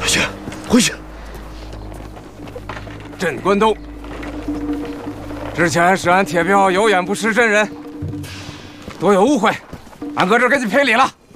回去，回去。 镇关东，之前是俺铁彪有眼不识真人，多有误会，俺搁这儿给你赔礼了。